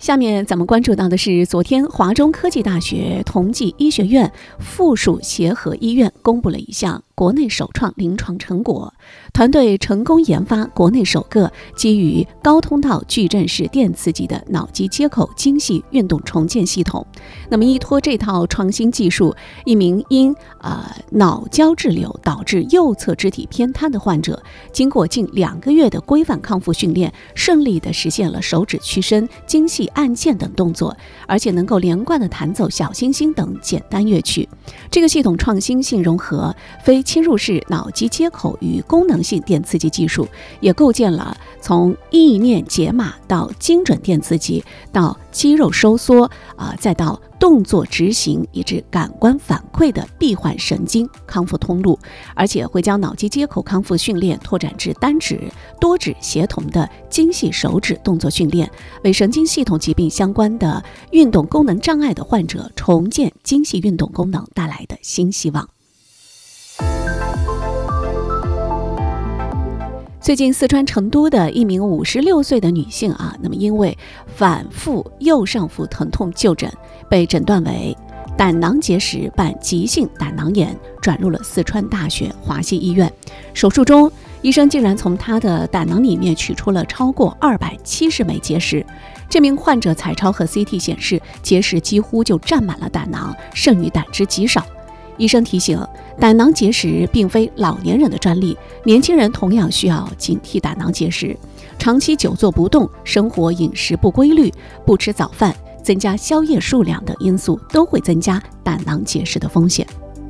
下面咱们关注到的是，昨天华中科技大学同济医学院附属协和医院公布了一项国内首创临床成果，团队成功研发国内首个基于高通道矩阵式电刺激的脑机接口精细运动重建系统。那么依托这套创新技术，一名因脑胶质瘤导致右侧肢体偏瘫的患者，经过近2个月的规范康复训练，顺利地实现了手指屈伸、精细按键等动作，而且能够连贯地弹奏小星星等简单乐曲。这个系统创新性融合非侵入式脑机接口与功能性电刺激技术，也构建了从意念解码到精准电刺激，到肌肉收缩再到动作执行以至感官反馈的闭环神经康复通路，而且会将脑机接口康复训练拓展至单指、多指协同的精细手指动作训练，为神经系统疾病相关的运动功能障碍的患者重建精细运动功能带来的新希望。最近四川成都的一名56岁的女性那么因为反复右上腹疼痛就诊，被诊断为胆囊结石伴急性胆囊炎，转入了四川大学华西医院。手术中，医生竟然从她的胆囊里面取出了超过270枚结石。这名患者彩超和 CT 显示，结石几乎就占满了胆囊，剩余胆汁极少。医生提醒，胆囊结石并非老年人的专利，年轻人同样需要警惕胆囊结石。长期久坐不动、生活饮食不规律、不吃早饭、增加宵夜数量等因素都会增加胆囊结石的风险。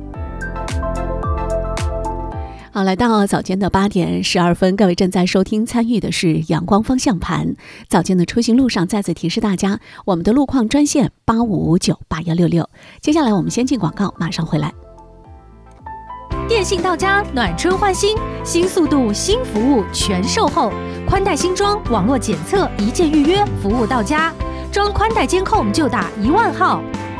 好，来到早间的8点12分，各位正在收听参与的是阳光方向盘。早间的出行路上再次提示大家，我们的路况专线85598166。接下来我们先进广告，马上回来。 电信到家，暖春换新，新速度新服务全售后，宽带新装，网络检测一键预约，服务到家，装宽带监控就打1万号。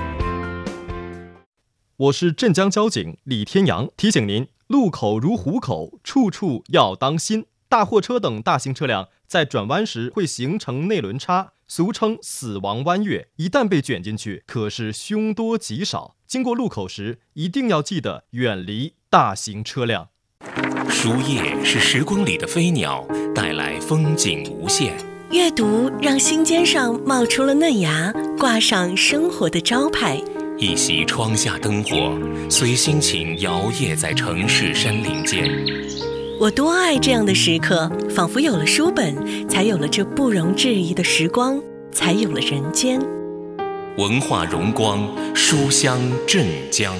我是镇江交警李天阳，提醒您，路口如虎口，处处要当心。大货车等大型车辆在转弯时会形成内轮差，俗称死亡弯月，一旦被卷进去，可是凶多吉少。经过路口时，一定要记得远离大型车辆。 书页是时光里的飞鸟，带来风景无限。 阅读让心尖上冒出了嫩芽，挂上生活的招牌。 一袭窗下灯火，随心情摇曳在城市山林间。 我多爱这样的时刻，仿佛有了书本，才有了这不容置疑的时光，才有了人间。 文化荣光，书香镇江。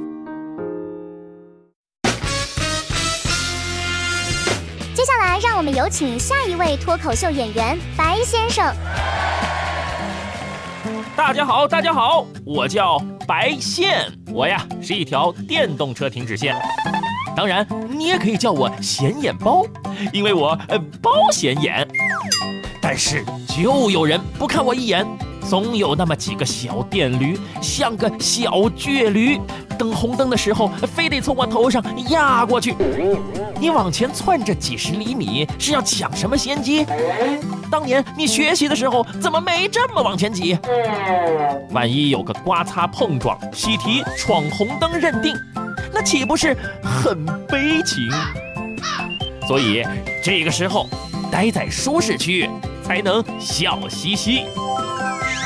接下来让我们有请下一位脱口秀演员白先生。 大家好，大家好，我叫白线，我呀是一条电动车停止线。当然，你也可以叫我显眼包，因为我包显眼。但是就有人不看我一眼，总有那么几个小电驴，像个小倔驴，等红灯的时候非得从我头上压过去。你往前窜着几十厘米，是要抢什么先机？当年你学习的时候怎么没这么往前挤？万一有个刮擦碰撞、习题闯红灯认定，那岂不是很悲情？所以这个时候待在舒适区才能笑嘻嘻。